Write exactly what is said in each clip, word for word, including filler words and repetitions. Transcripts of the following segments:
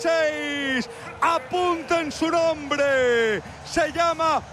dieciséis. Apunten su nombre. Se llama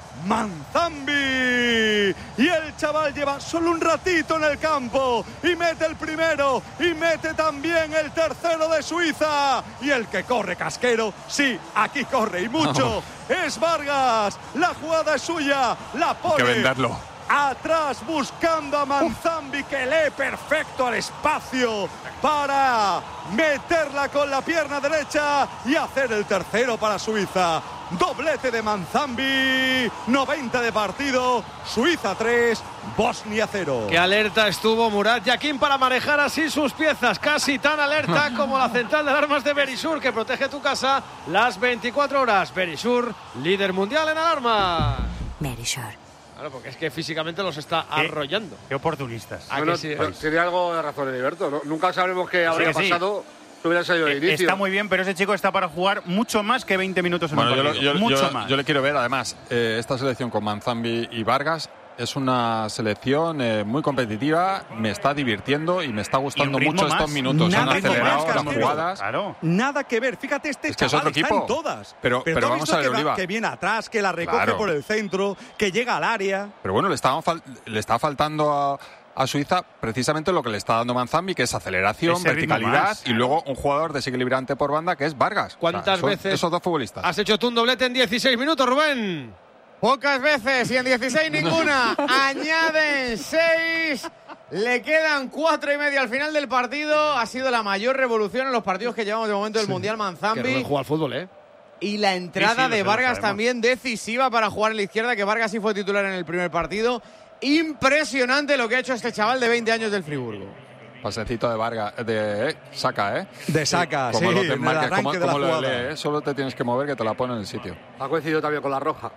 Manzambi. Y el chaval lleva solo un ratito en el campo y mete el primero y mete también el tercero de Suiza. Y el que corre, Casquero, sí, aquí corre y mucho, oh. es Vargas. La jugada es suya, la pone. Hay que venderlo. Atrás buscando a Manzambi, que lee perfecto al espacio para meterla con la pierna derecha y hacer el tercero para Suiza. Doblete de Manzambi, noventa de partido, Suiza tres, Bosnia cero. Qué alerta estuvo Murat Yakin para manejar así sus piezas, casi tan alerta como la central de alarmas de Verisur, que protege tu casa las veinticuatro horas. Verisur, líder mundial en alarmas. Verisur. Claro, porque es que físicamente los está ¿Qué? arrollando. Qué oportunistas. Bueno, sí? Tiene algo de razón, Heriberto, ¿no? Nunca sabremos qué habría sí, pasado si hubiera salido de inicio. Está muy bien, pero ese chico está para jugar mucho más que veinte minutos en bueno, un partido. Yo, yo, mucho yo, más. Yo le quiero ver, además, eh, esta selección con Manzambi y Vargas es una selección eh, muy competitiva, me está divirtiendo y me está gustando mucho más. Estos minutos. Nada Han acelerado más, las jugadas. Claro. Nada que ver. Fíjate, este es que chaval es otro está equipo. en todas. Pero, pero, pero vamos a ver, que, Oliva. que viene atrás, que la recoge claro. por el centro, que llega al área. Pero bueno, le, estaba fal- le está faltando a... a Suiza precisamente lo que le está dando Manzambi, que es aceleración, Ese verticalidad más, y luego un jugador desequilibrante por banda que es Vargas. ¿Cuántas o sea, son veces esos dos futbolistas? has hecho tú un doblete en dieciséis minutos, Rubén? Pocas veces y en dieciséis ninguna. Añaden seis. Le quedan cuatro y medio al final del partido. Ha sido la mayor revolución en los partidos que llevamos de momento del sí. Mundial Manzambi. Que Rubén juega al fútbol, ¿eh? Y la entrada sí, sí, de Vargas también decisiva para jugar en la izquierda, que Vargas sí fue titular en el primer partido. Impresionante lo que ha hecho este chaval de veinte años del Friburgo. Pasecito de Vargas, de eh, Saca, ¿eh? De Saca, como sí, lo te en marca, el arranque como, de la como lo jugada. lee, ¿eh? Solo te tienes que mover que te la pone en el sitio. Ha coincidido también con la roja.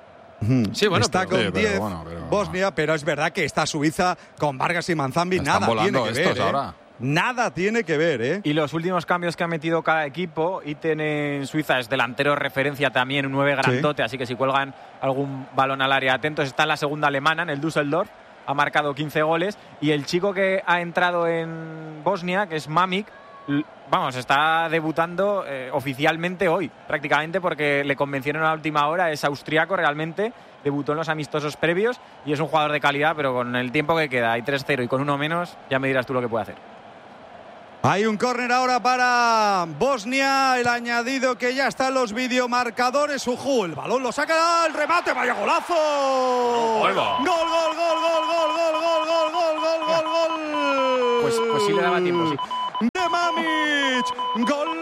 Sí, bueno, está pero, con diez sí, bueno, pero... Bosnia, pero es verdad que está Suiza con Vargas y Manzambi. Están Nada tiene que estos ver, ¿eh? ahora. Nada tiene que ver, ¿eh? Y los últimos cambios que ha metido cada equipo, Itten en Suiza es delantero de referencia también, un nueve grandote, sí. Así que si cuelgan algún balón al área, atentos. Está en la segunda alemana, en el Düsseldorf, ha marcado quince goles. Y el chico que ha entrado en Bosnia, que es Mamić, vamos, está debutando eh, oficialmente hoy, prácticamente, porque le convencieron a la última hora. Es austriaco realmente, debutó en los amistosos previos y es un jugador de calidad, pero con el tiempo que queda, hay tres cero y con uno menos, ya me dirás tú lo que puede hacer. Hay un córner ahora para Bosnia, el añadido que ya está en los videomarcadores. Ujú, el balón lo saca, el remate, vaya golazo. Oh, gol, gol, gol, gol, gol, gol, gol, gol, gol, gol, gol, gol, gol. Pues, pues sí le daba tiempo, sí. De Mamić, gol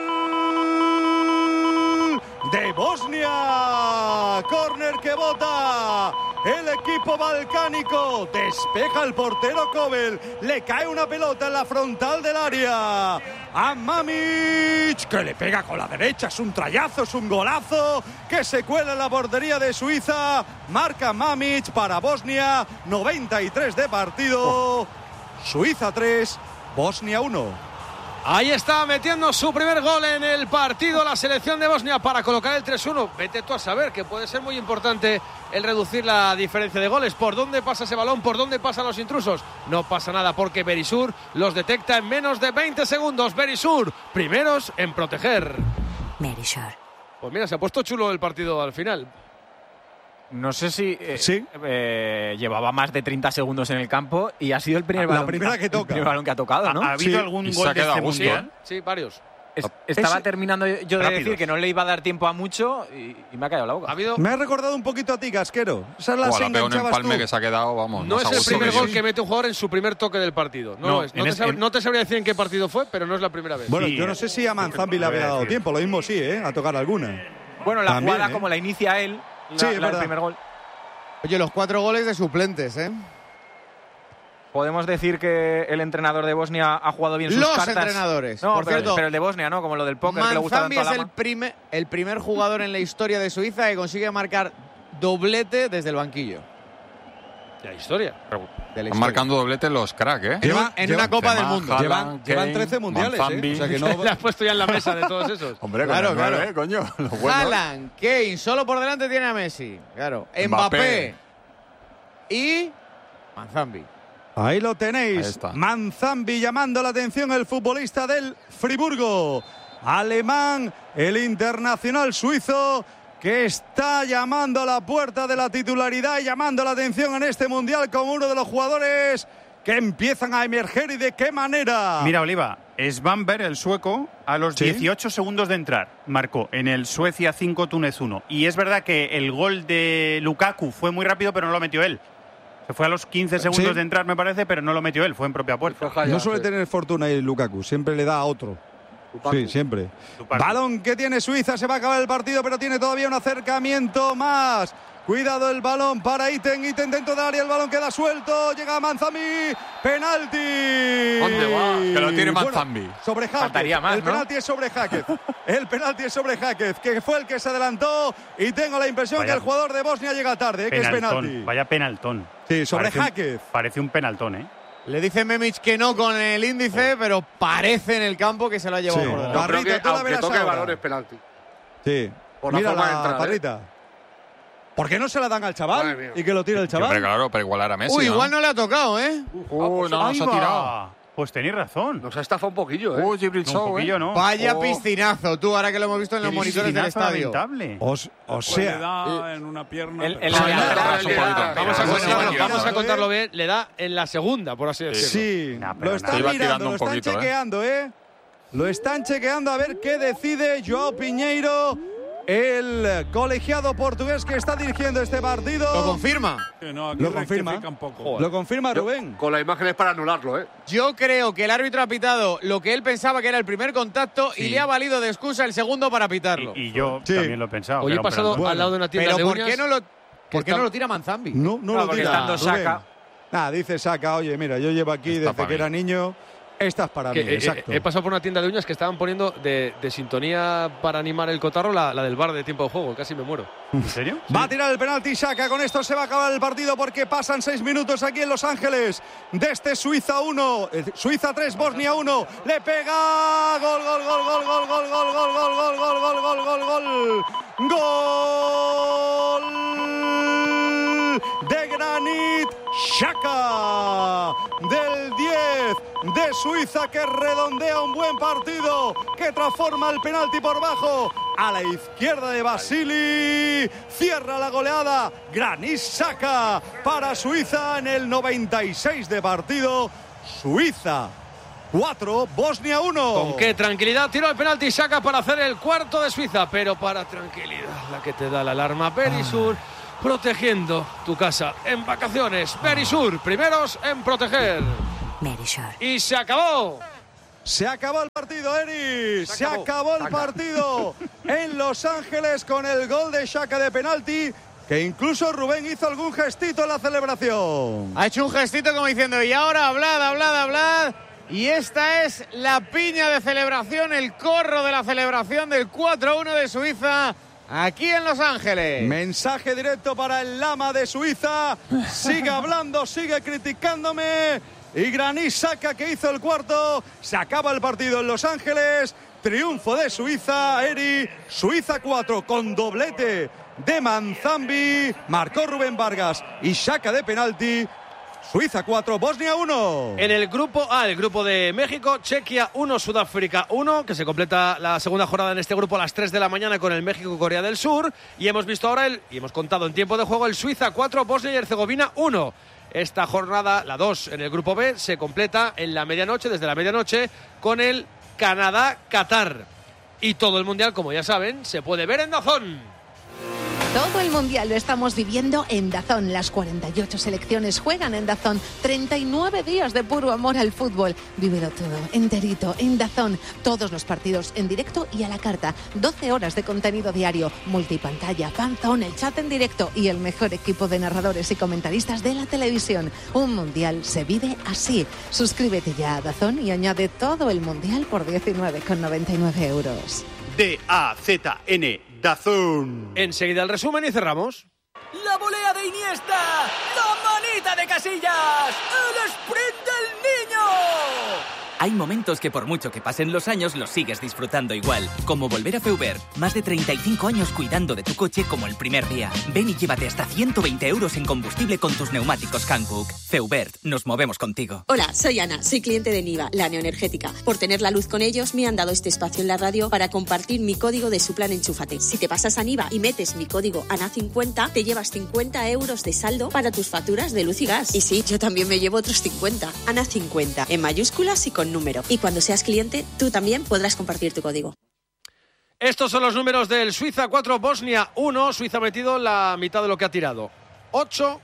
de Bosnia. Córner que bota el equipo balcánico. Despeja el portero Kovel. Le cae una pelota en la frontal del área a Mamić, que le pega con la derecha. Es un trayazo, es un golazo que se cuela en la portería de Suiza. Marca Mamić para Bosnia. noventa y tres de partido. Suiza tres, Bosnia uno. Ahí está metiendo su primer gol en el partido la selección de Bosnia para colocar el tres uno. Vete tú a saber que puede ser muy importante el reducir la diferencia de goles. ¿Por dónde pasa ese balón? ¿Por dónde pasan los intrusos? No pasa nada porque Verisur los detecta en menos de veinte segundos. Verisur, primeros en proteger. Verisur. Pues mira, se ha puesto chulo el partido al final. No sé si eh, ¿Sí? eh, llevaba más de treinta segundos en el campo y ha sido el primer balón, la primera que toca. el primer balón que ha tocado, ¿no? ¿Ha, ha habido Sí, algún y se gol ha de quedado este a gusto, mundial? Sí, varios. Es, estaba Ese, terminando yo de rápidos. decir que no le iba a dar tiempo a mucho y, y me ha caído la boca. Ha habido... Me ha recordado un poquito a ti, Casquero. Esas las O la pegó en el enganchabas palme tú. que se ha quedado, vamos. No más es a el gusto primer que gol yo. que mete un jugador en su primer toque del partido. No, No, lo es. No, en te es- sab- en- no te sabría decir en qué partido fue, pero no es la primera vez. Bueno, Sí, yo no sé si a Manzambi le había dado decir. tiempo. Lo mismo sí, ¿eh? A tocar alguna. Bueno, la También, jugada ¿eh? como la inicia él, la, Sí, es la del verdad. primer gol. Oye, los cuatro goles de suplentes, ¿eh? Podemos decir que el entrenador de Bosnia ha jugado bien sus Los cartas. entrenadores. No, Por pero, cierto, pero el de Bosnia, ¿no? Como lo del póker, que le gusta Manzambi tanto a es el Lama. primer, el primer jugador en la historia de Suiza que consigue marcar doblete desde el banquillo. La historia. De la Están historia. marcando doblete los crack, ¿eh? En, Lleva- un- en lleva- una Copa del Benzema, Mundo. Haaland, Llevan, llevan Kane, trece mundiales, Manzambi. ¿eh? O sea que no... Le has puesto ya en la mesa de todos esos. Hombre, Claro, con el claro. nueve, ¿eh, coño? Lo bueno. Haaland, Kane, solo por delante tiene a Messi. Claro. Mbappé. Mbappé. Y Manzambi. Ahí lo Ahí tenéis. está. Manzambi llamando la atención el futbolista del Friburgo. alemán, el internacional suizo, que está llamando a la puerta de la titularidad y llamando la atención en este Mundial como uno de los jugadores que empiezan a emerger. ¿Y de qué manera? Mira, Oliva, Svanberg, el sueco, a los ¿Sí? dieciocho segundos de entrar, marcó en el Suecia cinco, Túnez uno. Y es verdad que el gol de Lukaku fue muy rápido, pero no lo metió él. Se fue a los quince segundos ¿Sí? de entrar, me parece, pero no lo metió él, fue en propia puerta. No suele tener fortuna ahí Lukaku, siempre le da a otro. Sí, siempre. Balón que tiene Suiza, se va a acabar el partido, pero tiene todavía un acercamiento más. Cuidado el balón para Iten, Iten dentro del área, el balón queda suelto, llega Manzambi, penalti. ¿Dónde va? Que lo tiene Manzambi. Bueno, sobre Jáquez. Faltaría más, el ¿no? penalti es sobre Jáquez. El penalti es sobre Jáquez, que fue el que se adelantó, y tengo la impresión Vaya que el jugador de Bosnia llega tarde, que es penalti. Vaya penaltón. Sí, sobre Parece un- Jáquez. Parece un penaltón, ¿eh? Le dice Memic que no con el índice, pero parece en el campo que se lo ha llevado Sí. por delante. Yo creo Parrita, que tú la aunque verás toque el ahora. balón es penalti. Sí. Por la Mira forma de la entrar, ¿eh? Parrita. ¿Por qué no se la dan al chaval? Madre mía. Y que lo tire el chaval. Hombre, claro, para igualar a Messi. Uy, ¿no? igual no le ha tocado, ¿eh? Uh, no, Ahí nos ha va. tirado. Pues tenéis razón. Nos ha estafado un poquillo, ¿eh? Uh, Gibril un Show, poquillo, ¿eh? ¿no? Vaya Oh. piscinazo, tú, ahora que lo hemos visto en los Qué monitores del piscinazo estadio. lamentable. O, o Pues le sea, da en una pierna. El- pero- el- Ah, el- ya, el- ya, el- ya, un poquito. ya, Vamos a, Pero contarlo, se iba vamos a tirando, contarlo bien. Le da en la segunda, por así decirlo. sí, Nah, pero lo nada. están Se iba mirando, tirando lo un están poquito, ¿eh? chequeando, ¿eh? Lo están chequeando a ver qué decide Joao Piñeiro, el colegiado portugués que está dirigiendo este partido. Lo confirma. Que no, aquí Lo confirma. rectifica un poco. Lo confirma Rubén. Con la imagen es para anularlo, ¿eh? Yo creo que el árbitro ha pitado lo que él pensaba que era el primer contacto y le ha valido de excusa el segundo para pitarlo. Y, y yo Sí. también lo he pensado. Hoy que he era un pasado penalti. al lado de una tienda Pero de ¿por uñas. qué no lo, por qué está- no lo tira Manzambi? No, no Claro, lo porque tira. estando Rubén. Saka. Nada, dice Saka, oye, mira, yo llevo aquí Está desde para que mí. era niño. Esta es para que, mí, eh, exacto. He pasado por una tienda de uñas que estaban poniendo de, de sintonía para animar el cotarro la, la del bar de tiempo de juego. Casi me muero. ¿En serio? Va a tirar el penalti Saka, con esto se va a acabar el partido porque pasan seis minutos aquí en Los Ángeles. Desde Suiza uno, eh, Suiza tres, Bosnia uno. Le pega, gol, gol, gol, gol, gol, gol, gol, gol, gol, gol, gol, gol, gol, gol, gol. Gol de Granit Xhaka, del diez de Suiza, que redondea un buen partido, que transforma el penalti por bajo a la izquierda de Basili. Cierra la goleada Granit Xhaka para Suiza en el noventa y seis de partido. Suiza cuatro, Bosnia uno. Con qué tranquilidad tiró el penalti Xhaka para hacer el cuarto de Suiza, pero para tranquilidad la que te da la alarma Perisur, protegiendo tu casa en vacaciones. Perisur, primeros en proteger. Y se acabó. Se acabó el partido, Eri. Se, Se acabó, acabó. el partido en Los Ángeles con el gol de Xhaka de penalti, que incluso Rubén hizo algún gestito en la celebración. Ha hecho un gestito como diciendo, y ahora hablad, hablad, hablad. Y esta es la piña de celebración, el corro de la celebración del cuatro uno de Suiza aquí en Los Ángeles. Mensaje directo para el lama de Suiza. Sigue hablando, sigue criticándome. Y Granit Xhaka, que hizo el cuarto. Se acaba el partido en Los Ángeles. Triunfo de Suiza, Eri. Suiza cuatro con doblete de Manzambi. Marcó Rubén Vargas y Xhaka de penalti. Suiza cuatro, Bosnia uno. En el grupo A, el grupo de México, Chequia uno, Sudáfrica uno, que se completa la segunda jornada en este grupo a las tres de la mañana con el México-Corea del Sur. Y hemos visto ahora, el, y hemos contado en tiempo de juego, el Suiza cuatro, Bosnia y Herzegovina uno. Esta jornada, la dos en el grupo B, se completa en la medianoche, desde la medianoche, con el Canadá-Qatar. Y todo el Mundial, como ya saben, se puede ver en DAZN. Todo el Mundial lo estamos viviendo en DAZN. Las cuarenta y ocho selecciones juegan en DAZN. treinta y nueve días de puro amor al fútbol. Vívelo todo, enterito, en DAZN. Todos los partidos en directo y a la carta. doce horas de contenido diario, multipantalla, fanzone, el chat en directo y el mejor equipo de narradores y comentaristas de la televisión. Un Mundial se vive así. Suscríbete ya a DAZN y añade todo el Mundial por diecinueve con noventa y nueve euros. D A Z N, DAZN. Enseguida el resumen y cerramos. La volea de Iniesta, la manita de Casillas, el sprint del niño. Hay momentos que por mucho que pasen los años los sigues disfrutando igual. Como volver a Feubert. Más de treinta y cinco años cuidando de tu coche como el primer día. Ven y llévate hasta ciento veinte euros en combustible con tus neumáticos Hankook. Feubert, nos movemos contigo. Hola, soy Ana, soy cliente de Niva, la neoenergética. Por tener la luz con ellos me han dado este espacio en la radio para compartir mi código de su plan Enchúfate. Si te pasas a Niva y metes mi código A N A cincuenta, te llevas cincuenta euros de saldo para tus facturas de luz y gas. Y sí, yo también me llevo otros cincuenta. A N A cincuenta, en mayúsculas y con número. Y cuando seas cliente, tú también podrás compartir tu código. Estos son los números del Suiza cuatro, Bosnia uno. Suiza ha metido la mitad de lo que ha tirado. ocho,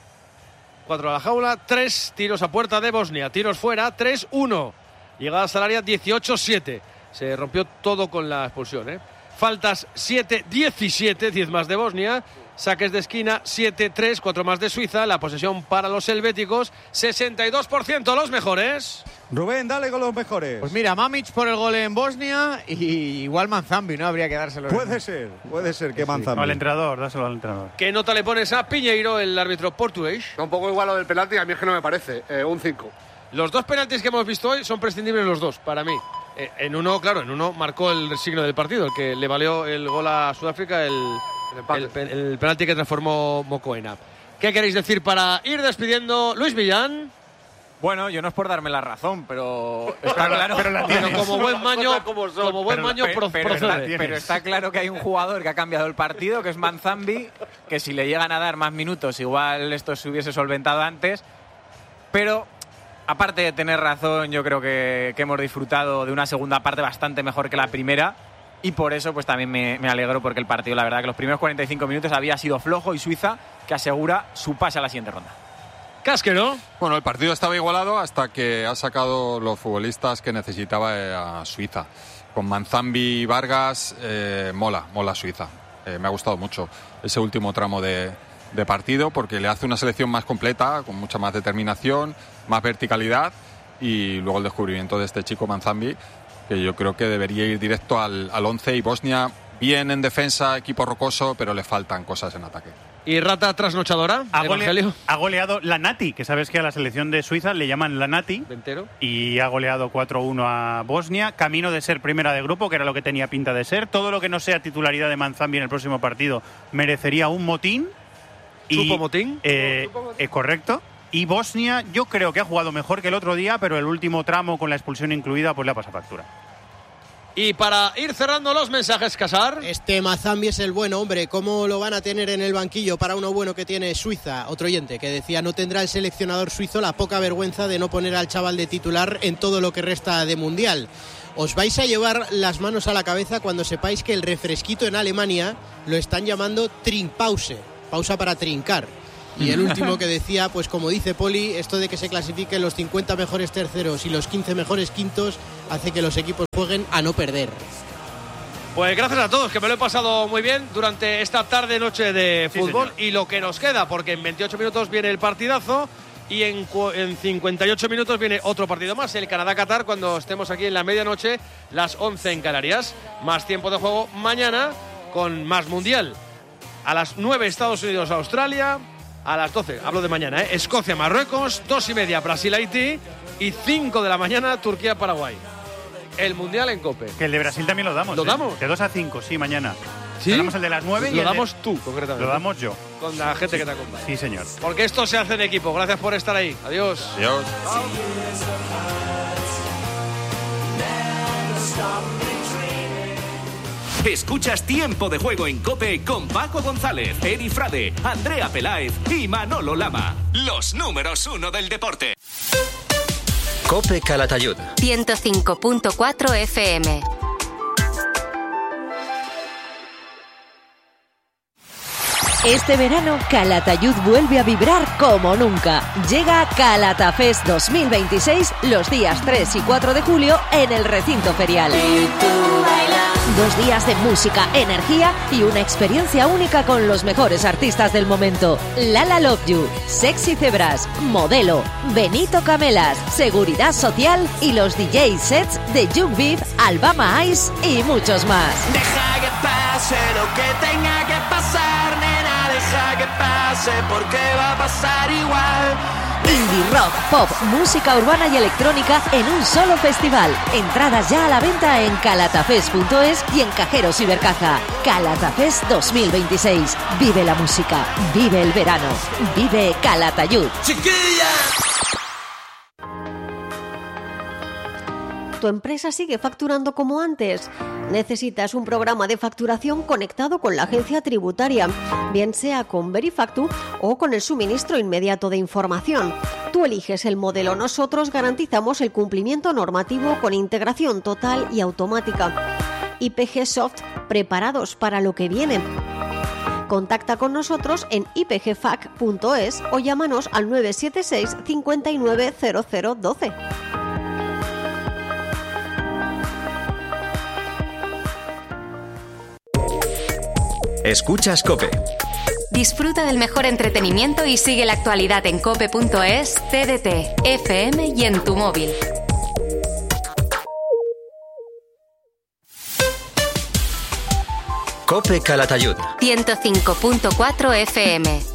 cuatro a la jaula, tres tiros a puerta de Bosnia. Tiros fuera, tres uno. Llegadas al área, dieciocho siete. Se rompió todo con la expulsión, ¿eh? Faltas, siete diecisiete, diez más de Bosnia. Saques de esquina, siete tres, cuatro más de Suiza. La posesión para los helvéticos, sesenta y dos por ciento los mejores. Rubén, dale con los mejores. Pues mira, Mamic por el gol en Bosnia y igual Manzambi, ¿no? Habría que dárselo. Puede ser, puede ser que Manzambi. No, al entrenador, dáselo al entrenador. ¿Qué nota le pones a Piñeiro, el árbitro portugués? Un poco igual lo del penalti, a mí es que no me parece. Eh, un cinco. Los dos penaltis que hemos visto hoy son prescindibles los dos, para mí. Eh, en uno, claro, en uno marcó el signo del partido, el que le valió el gol a Sudáfrica, el, el, el, el penalti que transformó Mokoena. ¿Qué queréis decir para ir despidiendo? Luis Millán. Bueno, yo no es por darme la razón, pero está claro. Pero, la pero como buen maño, como, como buen pero, maño pero, pro, pero, procede. Está, pero está claro que hay un jugador que ha cambiado el partido, que es Manzambi, que si le llegan a dar más minutos, igual esto se hubiese solventado antes. Pero aparte de tener razón, yo creo que, que hemos disfrutado de una segunda parte bastante mejor que la primera. Y por eso pues también me, me alegro, porque el partido, la verdad, que los primeros cuarenta y cinco minutos había sido flojo, y Suiza que asegura su pase a la siguiente ronda. Casquero. Bueno, el partido estaba igualado hasta que ha sacado los futbolistas que necesitaba a Suiza. Con Manzambi y Vargas, eh, mola, mola Suiza. Eh, me ha gustado mucho ese último tramo de, de partido, porque le hace una selección más completa, con mucha más determinación, más verticalidad, y luego el descubrimiento de este chico Manzambi, que yo creo que debería ir directo al, al once. Y Bosnia, bien en defensa, equipo rocoso, pero le faltan cosas en ataque. ¿Y rata trasnochadora? Ha, golea, ha goleado la Nati, que sabes que a la selección de Suiza le llaman la Nati. Ventero. Y ha goleado cuatro uno a Bosnia, camino de ser primera de grupo, que era lo que tenía pinta de ser. Todo lo que no sea titularidad de Manzambi en el próximo partido merecería un motín. ¿Chupo motín? Eh, eh, correcto. Y Bosnia, yo creo que ha jugado mejor que el otro día, pero el último tramo, con la expulsión incluida, pues le ha pasado factura. Y para ir cerrando los mensajes, Casar. Este Manzambi es el bueno, hombre. ¿Cómo lo van a tener en el banquillo para uno bueno que tiene Suiza? Otro oyente que decía: no tendrá el seleccionador suizo la poca vergüenza de no poner al chaval de titular en todo lo que resta de Mundial. Os vais a llevar las manos a la cabeza cuando sepáis que el refresquito en Alemania lo están llamando Trinkpause, pausa para trincar. Y el último que decía, pues como dice Poli, esto de que se clasifiquen los cincuenta mejores terceros y los quince mejores quintos hace que los equipos jueguen a no perder. Pues gracias a todos, que me lo he pasado muy bien durante esta tarde noche de fútbol, sí, y lo que nos queda, porque en veintiocho minutos viene el partidazo y en, en cincuenta y ocho minutos viene otro partido más, el Canadá-Qatar, cuando estemos aquí en la medianoche, las once en Canarias. Más tiempo de juego mañana con más Mundial. A las nueve Estados Unidos-Australia. A las doce, hablo de mañana, ¿eh? Escocia-Marruecos, dos y media Brasil-Haití y cinco de la mañana Turquía-Paraguay. El Mundial en COPE. Que el de Brasil también lo damos. ¿Lo ¿eh? damos? De dos a cinco, sí, mañana. ¿Sí? Lo damos el de las nueve y Lo el damos de... tú, concretamente. Lo damos yo. Con la gente que te acompaña. Sí, señor. Porque esto se hace en equipo. Gracias por estar ahí. Adiós. Adiós. Escuchas Tiempo de Juego en COPE con Paco González, Eri Frade, Andrea Peláez y Manolo Lama. Los números uno del deporte. COPE Calatayud. ciento cinco punto cuatro F M. Este verano, Calatayud vuelve a vibrar como nunca. Llega Calatafest dos mil veintiséis los días tres y cuatro de julio en el recinto ferial. Dos días de música, energía y una experiencia única con los mejores artistas del momento. Lala Love You, Sexy Zebras, Modelo, Benito Camelas, Seguridad Social y los D J sets de Young Beef, Alabama Ice y muchos más. Deja que pase lo que tenga que pasar, nena, deja que pase porque va a pasar igual. Indie rock, pop, música urbana y electrónica en un solo festival. Entradas ya a la venta en calatafest punto es y en cajeros y Ibercaja. Calatafest dos mil veintiséis. Vive la música, vive el verano, vive Calatayud. ¡Chiquilla! ¿Tu empresa sigue facturando como antes? Necesitas un programa de facturación conectado con la agencia tributaria, bien sea con Verifactu o con el suministro inmediato de información. Tú eliges el modelo, nosotros garantizamos el cumplimiento normativo con integración total y automática. I P G Soft, preparados para lo que viene. Contacta con nosotros en i p g fac punto es o llámanos al nueve siete seis, cinco nueve cero cero uno dos. Escuchas COPE. Disfruta del mejor entretenimiento y sigue la actualidad en cope punto es, T D T, F M y en tu móvil. COPE Calatayud. ciento cinco punto cuatro F M.